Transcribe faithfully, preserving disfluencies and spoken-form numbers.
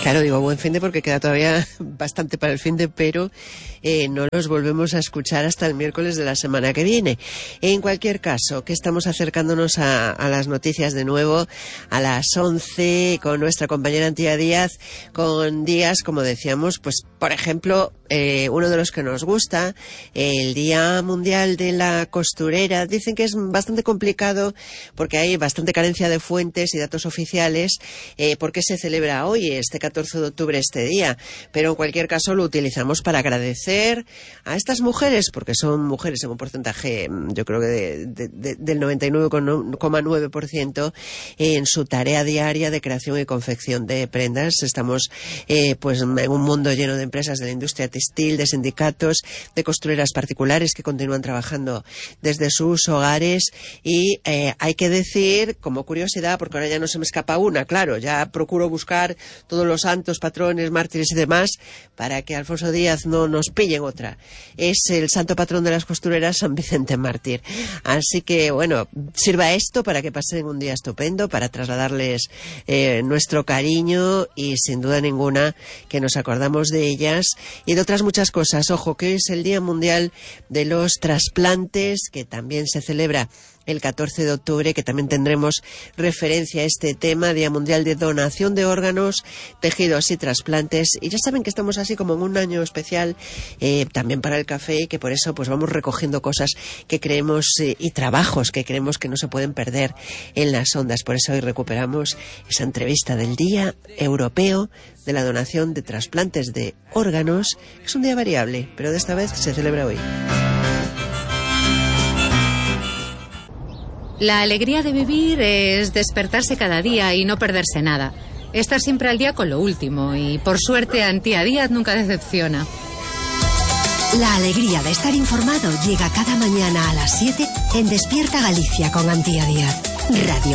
Claro, digo buen finde porque queda todavía bastante para el finde, pero eh, no nos volvemos a escuchar hasta el miércoles de la semana que viene. En cualquier caso, que estamos acercándonos a, a las noticias de nuevo a las once con nuestra compañera Antía Díaz, con días, como decíamos, pues por ejemplo, eh, uno de los que nos gusta, el Día Mundial de la Costurera. Dicen que es bastante complicado porque hay bastante carencia de fuentes y datos oficiales, eh, porque se celebra hoy, este catorce de octubre, este día, pero en cualquier caso lo utilizamos para agradecer a estas mujeres, porque son mujeres en un porcentaje, yo creo que de, de, de, del noventa y nueve coma nueve por ciento en su tarea diaria de creación y confección de prendas. Estamos eh, pues en un mundo lleno de empresas de la industria textil, de sindicatos, de costureras particulares que continúan trabajando desde sus hogares y eh, hay que decir, como curiosidad, porque ahora ya no se me escapa una, claro, ya procuro buscar todos los santos, patrones, mártires y demás, para que Alfonso Díaz no nos pillen otra. Es el santo patrón de las costureras, San Vicente Mártir. Así que, bueno, sirva esto para que pasen un día estupendo, para trasladarles eh, nuestro cariño y, sin duda ninguna, que nos acordamos de ellas y de otras muchas cosas. Ojo, que es el Día Mundial de los Trasplantes, que también se celebra el catorce de octubre, que también tendremos referencia a este tema, Día Mundial de Donación de Órganos, Tejidos y Trasplantes. Y ya saben que estamos así como en un año especial eh, también para el café, que por eso pues vamos recogiendo cosas que creemos eh, y trabajos que creemos que no se pueden perder en las ondas. Por eso hoy recuperamos esa entrevista del Día Europeo de la Donación de Trasplantes de Órganos, que es un día variable, pero de esta vez se celebra hoy. La alegría de vivir es despertarse cada día y no perderse nada. Estar siempre al día con lo último y, por suerte, Antía Díaz nunca decepciona. La alegría de estar informado llega cada mañana a las siete en Despierta Galicia con Antía Díaz. Radio